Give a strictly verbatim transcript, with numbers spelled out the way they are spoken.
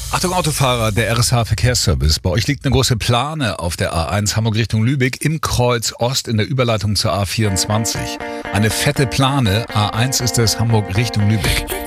Achtung Autofahrer, der R S H Verkehrsservice. Bei euch liegt eine große Plane auf der A eins Hamburg Richtung Lübeck im Kreuz Ost in der Überleitung zur A vierundzwanzig. Eine fette Plane, A eins ist es Hamburg Richtung Lübeck.